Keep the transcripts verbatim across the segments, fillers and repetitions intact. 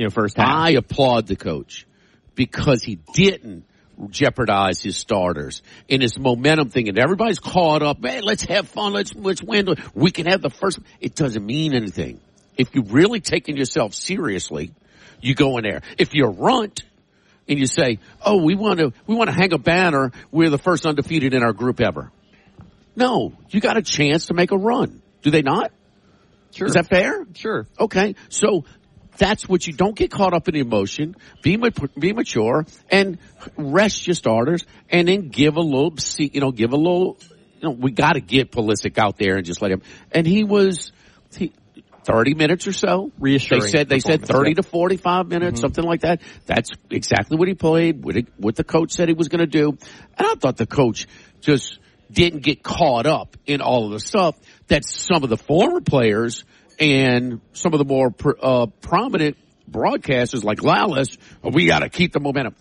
you know, first half. I applaud the coach because he didn't jeopardize his starters in his momentum thing, and everybody's caught up. Man, let's have fun. Let's let's win. We can have the first. It doesn't mean anything. If you're really taking yourself seriously, you go in there. If you're runt and you say, "Oh, we want to we want to hang a banner. We're the first undefeated in our group ever." No, you got a chance to make a run. Do they not? Sure. Is that fair? Sure. Okay. So that's what you don't get caught up in emotion. Be be mature and rest your starters, and then give a little. You know, give a little. You know, we got to get Pulisic out there and just let him. And he was he, thirty minutes or so. Reassuring. They said they said thirty yeah. to forty-five minutes, mm-hmm. something like that. That's exactly what he played. What, it, what the coach said he was going to do. And I thought the coach just didn't get caught up in all of the stuff that some of the former players and some of the more uh, prominent broadcasters like Lallis, oh, we got to keep the momentum.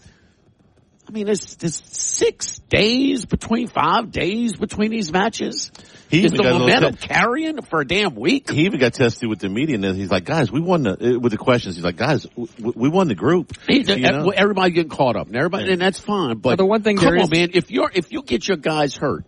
I mean, there's, there's six days between, five days between these matches. He Is the momentum t- carrying for a damn week? He even got tested with the media, and he's like, guys, we won the, with the questions, he's like, guys, we, we won the group. He, you know? Everybody getting caught up, and everybody, yeah. and that's fine. But well, the one thing come there on, is, man, if you're, if you get your guys hurt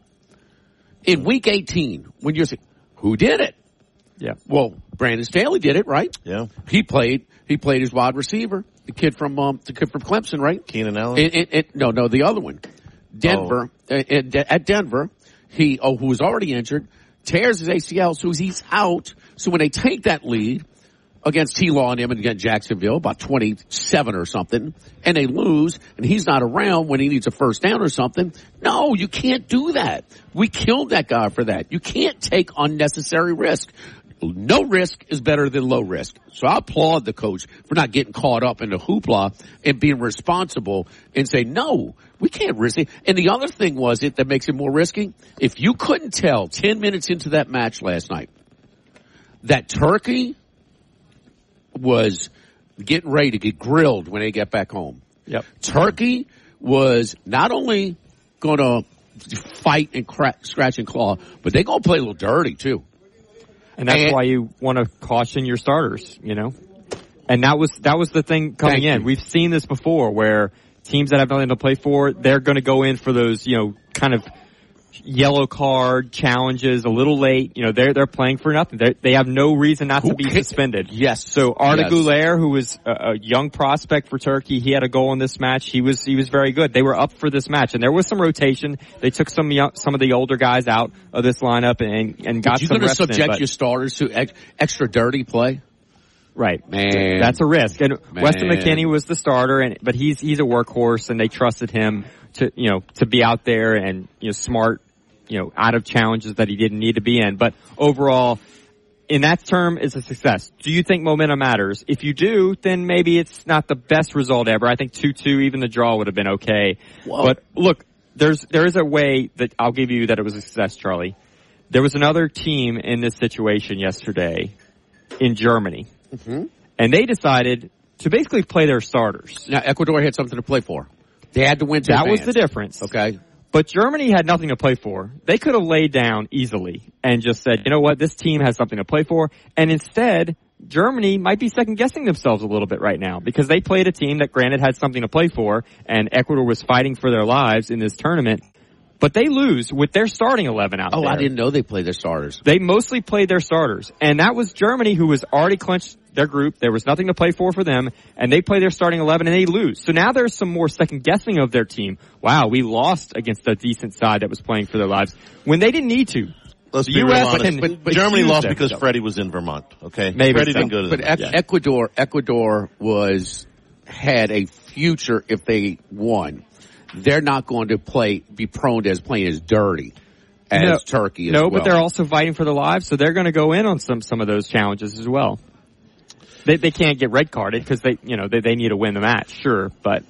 in week eighteen, when you're saying, who did it? Yeah. Well, Brandon Staley did it, right? Yeah. He played. He played his wide receiver, the kid from um, the kid from Clemson, right? Keenan Allen. It, it, it, no, no, the other one, Denver. Oh. At, at Denver, he oh, who was already injured, tears his A C L, so he's out. So when they take that lead against T-Law and him and against Jacksonville, about twenty-seven or something, and they lose, and he's not around when he needs a first down or something. No, you can't do that. We killed that guy for that. You can't take unnecessary risk. No risk is better than low risk. So I applaud the coach for not getting caught up in the hoopla and being responsible and say, no, we can't risk it. And the other thing was it that makes it more risky. If you couldn't tell ten minutes into that match last night that Turkey was getting ready to get grilled when they get back home. Yep. Turkey was not only going to fight and crack, scratch and claw, but they're going to play a little dirty too. And that's and, why you want to caution your starters, you know. And that was that was the thing coming in. You. We've seen this before where teams that have nothing to play for, they're going to go in for those, you know, kind of yellow card challenges a little late. You know, they're they're playing for nothing. They're, they have no reason not who to be can, suspended. Yes. So Arda yes. Güler, who was a, a young prospect for Turkey, he had a goal in this match. He was he was very good. They were up for this match, and there was some rotation. They took some young, some of the older guys out of this lineup and and got but some reps in. You're going to subject your starters to ex, extra dirty play. Right, man, that's a risk. And man. Weston McKennie was the starter, and but he's he's a workhorse, and they trusted him to you know to be out there and you know smart, you know out of challenges that he didn't need to be in. But overall, in that term, it's a success. Do you think momentum matters? If you do, then maybe it's not the best result ever. I think two two, even the draw would have been okay. Whoa. But look, there's there is a way that I'll give you that it was a success, Charlie. There was another team in this situation yesterday in Germany. Mm-hmm. And they decided to basically play their starters. Now, Ecuador had something to play for. They had to win to That advance. was the difference. Okay. But Germany had nothing to play for. They could have laid down easily and just said, you know what, this team has something to play for. And instead, Germany might be second-guessing themselves a little bit right now because they played a team that, granted, had something to play for, and Ecuador was fighting for their lives in this tournament. But they lose with their starting eleven out oh, there. Oh, I didn't know they played their starters. They mostly played their starters. And that was Germany, who was already clinched their group. There was nothing to play for for them. And they play their starting eleven and they lose. So now there's some more second guessing of their team. Wow, we lost against a decent side that was playing for their lives when they didn't need to. Let's the be U real S honest. can, but, but Germany lost because them. Freddie was in Vermont. Okay, maybe Freddie so. didn't go to But the e- Ecuador, Ecuador was had a future if they won. They're not going to play, be prone to as playing as dirty as no, Turkey as no, well. but they're also fighting for their lives, so they're going to go in on some some of those challenges as well. They they can't get red carded because they you know they they need to win the match, sure, but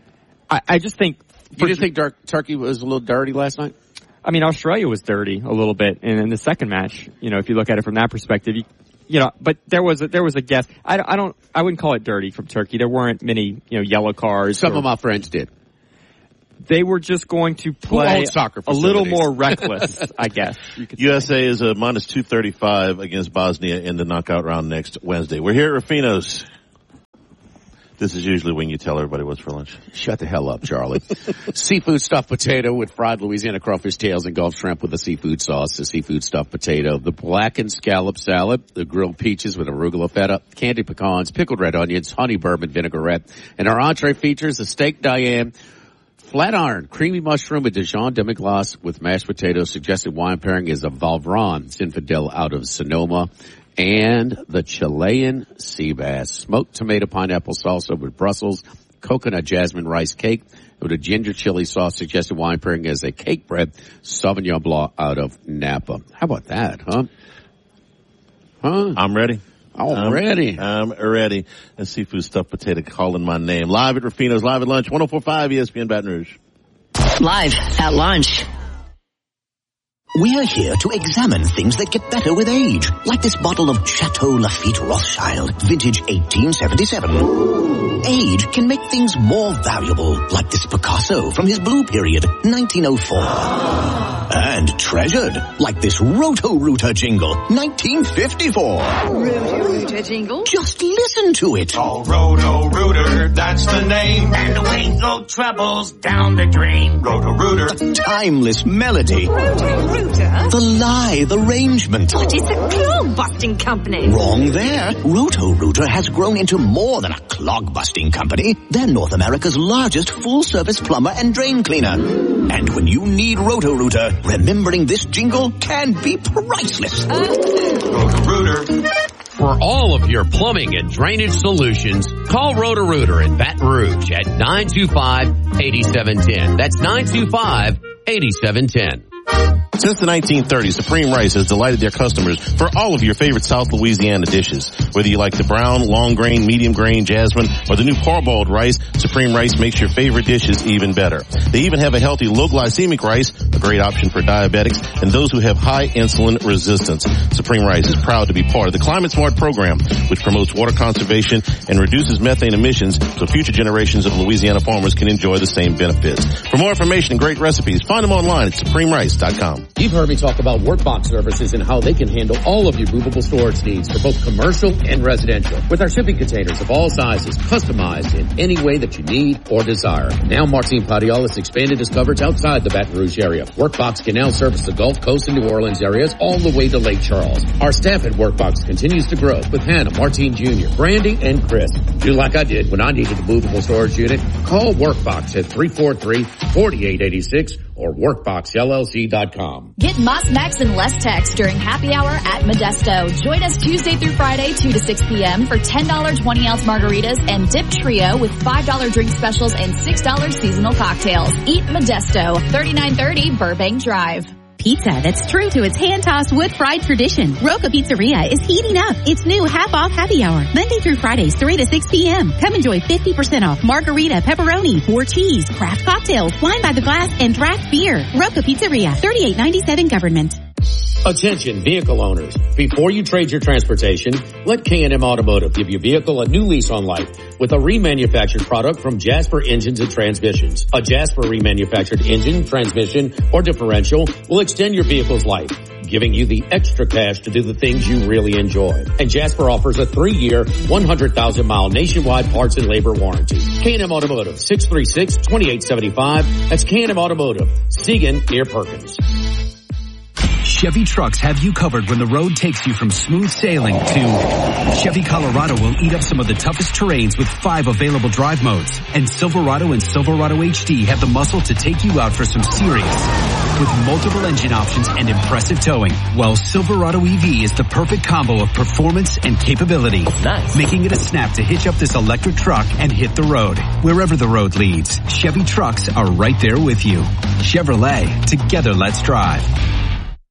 I, I just think you didn't think Tur- Turkey was a little dirty last night? I mean, Australia was dirty a little bit, and in the second match, you know, if you look at it from that perspective, you, you know, but there was a, there was a guess. I, I don't I wouldn't call it dirty from Turkey. There weren't many you know yellow cards. Some or, of my friends did. They were just going to play soccer a little more reckless, I guess. U S A say. Is a minus two thirty-five against Bosnia in the knockout round next Wednesday. We're here at Ruffino's. This is usually when you tell everybody what's for lunch. Shut the hell up, Charlie. Seafood stuffed potato with fried Louisiana crawfish tails and Gulf shrimp with a seafood sauce, the seafood stuffed potato, the blackened scallop salad, the grilled peaches with arugula feta, candied pecans, pickled red onions, honey bourbon vinaigrette, and our entree features a steak Diane, flat iron, creamy mushroom with Dijon demi-glace with mashed potatoes. Suggested wine pairing is a Valvron Zinfandel out of Sonoma. And the Chilean sea bass, smoked tomato pineapple salsa with Brussels, coconut jasmine rice cake with a ginger chili sauce. Suggested wine pairing is a cake bread Sauvignon Blanc out of Napa. How about that, huh? Huh? I'm ready. I'm ready. I'm ready. And seafood stuffed potato calling my name. Live at Rufino's, live at lunch, one oh four point five E S P N Baton Rouge. Live at lunch. We're here to examine things that get better with age, like this bottle of Chateau Lafite Rothschild, vintage eighteen seventy-seven. Age can make things more valuable, like this Picasso from his blue period, nineteen oh four. And treasured, like this Roto-Rooter jingle, nineteen fifty-four. Roto-Rooter jingle? Just listen to it. Oh, Roto-Rooter, that's the name. And away go troubles down the drain. Roto-Rooter. The timeless melody. Roto-Rooter? The lithe arrangement. But it's a clog-busting company. Wrong there. Roto-Rooter has grown into more than a clog-busting company. They're North America's largest full-service plumber and drain cleaner. And when you need Roto-Rooter, remembering this jingle can be priceless. Roto-Rooter. For all of your plumbing and drainage solutions, call Roto-Rooter in Baton Rouge at nine two five, eight seven one zero. That's nine two five, eight seven one zero. Since the nineteen thirties, Supreme Rice has delighted their customers for all of your favorite South Louisiana dishes. Whether you like the brown, long grain, medium grain, jasmine, or the new parboiled rice, Supreme Rice makes your favorite dishes even better. They even have a healthy low glycemic rice, a great option for diabetics and those who have high insulin resistance. Supreme Rice is proud to be part of the Climate Smart program, which promotes water conservation and reduces methane emissions so future generations of Louisiana farmers can enjoy the same benefits. For more information and great recipes, find them online at supreme rice dot com. You've heard me talk about Workbox services and how they can handle all of your movable storage needs for both commercial and residential. With our shipping containers of all sizes, customized in any way that you need or desire. Now Martin Padial has expanded his coverage outside the Baton Rouge area. Workbox can now service the Gulf Coast and New Orleans areas all the way to Lake Charles. Our staff at Workbox continues to grow with Hannah, Martin Junior, Brandy, and Chris. Do like I did when I needed a movable storage unit. Call Workbox at three four three, four eight eight six or workbox L L C dot com. Get Moss Max and less text during happy hour at Modesto. Join us Tuesday through Friday, two to six p.m. for ten dollars twenty ounce margaritas and Dip Trio with five dollars drink specials and six dollars seasonal cocktails. Eat Modesto, thirty-nine thirty Burbank Drive. Pizza that's true to its hand-tossed wood-fried tradition. Roca Pizzeria is heating up its new half-off happy hour. Monday through Fridays, three to six p.m. Come enjoy fifty percent off margarita, pepperoni, four cheese, craft cocktails, wine by the glass, and draft beer. Roca Pizzeria, thirty-eight ninety-seven Government. Attention vehicle owners. Before you trade your transportation, let K and M Automotive give your vehicle a new lease on life with a remanufactured product from Jasper Engines and Transmissions. A Jasper remanufactured engine, transmission, or differential will extend your vehicle's life, giving you the extra cash to do the things you really enjoy. And Jasper offers a three-year, one hundred thousand mile nationwide parts and labor warranty. K and M Automotive, six three six, two eight seven five. That's K and M Automotive, Segan near Perkins. Chevy trucks have you covered when the road takes you from smooth sailing to Chevy Colorado will eat up some of the toughest terrains with five available drive modes. And Silverado and Silverado H D have the muscle to take you out for some serious with multiple engine options and impressive towing. While Silverado E V is the perfect combo of performance and capability, nice. Making it a snap to hitch up this electric truck and hit the road. Wherever the road leads, Chevy trucks are right there with you. Chevrolet, together let's drive.